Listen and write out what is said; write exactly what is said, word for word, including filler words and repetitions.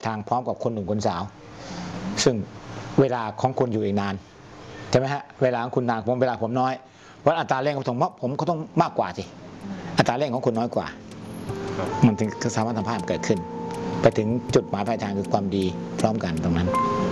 ทางพร้อมกับคนหนุ่มคนสาวซึ่งเวลาของคุณอยู่อีกนานใช่ไหมฮะเวลาของคุณนานผมเวลาผมน้อยเพราะอัตราเร่งของผมผมก็ต้องมากกว่าสิอัตราเร่งของคุณน้อยกว่ามันถึงสามารถทำภาพเกิดขึ้นไปถึงจุดหมายปลายทางคือความดีพร้อมกันตรงนั้น